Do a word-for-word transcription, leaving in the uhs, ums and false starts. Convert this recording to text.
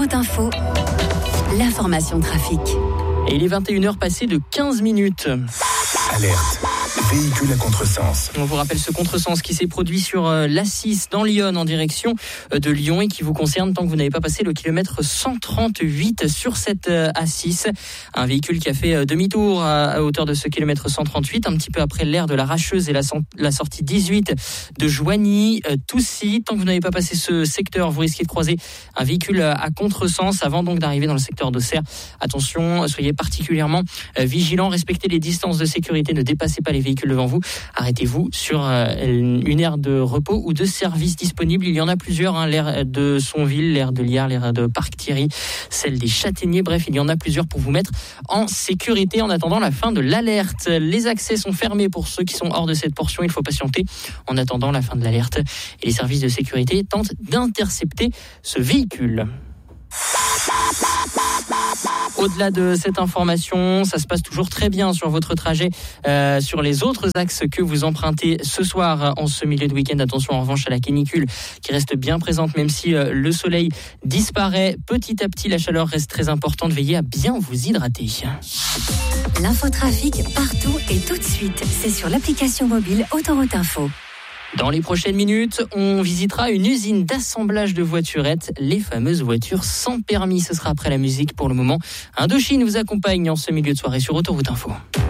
Autoroute Info, l'information trafic. Et il est vingt et une heures passées de quinze minutes. Alerte. Véhicule à contresens. On vous rappelle ce contresens qui s'est produit sur l'A six dans Lyon en direction de Lyon et qui vous concerne tant que vous n'avez pas passé le kilomètre cent trente-huit sur cette A six. Un véhicule qui a fait demi-tour à hauteur de ce kilomètre cent trente-huit, un petit peu après l'aire de la Racheuse et la, la sortie dix-huit de Joigny-Toussy. Tant que vous n'avez pas passé ce secteur, vous risquez de croiser un véhicule à contresens avant donc d'arriver dans le secteur d'Auxerre. Attention, soyez particulièrement vigilants, respectez les distances de sécurité, ne dépassez pas les véhicules devant vous, arrêtez-vous sur une aire de repos ou de service disponible. Il y en a plusieurs, hein, l'aire de Sonville, l'aire de Liard, l'aire de Parc Thierry, celle des Châtaigniers, bref, il y en a plusieurs pour vous mettre en sécurité en attendant la fin de l'alerte. Les accès sont fermés pour ceux qui sont hors de cette portion, il faut patienter en attendant la fin de l'alerte et les services de sécurité tentent d'intercepter ce véhicule. Au-delà de cette information, ça se passe toujours très bien sur votre trajet, euh, sur les autres axes que vous empruntez ce soir en ce milieu de week-end. Attention en revanche à la canicule qui reste bien présente, même si euh, le soleil disparaît petit à petit, la chaleur reste très importante. Veillez à bien vous hydrater. L'infotrafic partout et tout de suite, c'est sur l'application mobile Autoroute Info. Dans les prochaines minutes, on visitera une usine d'assemblage de voiturettes, les fameuses voitures sans permis. Ce sera après la musique. Pour le moment, Indochine vous accompagne en ce milieu de soirée sur Autoroute Info.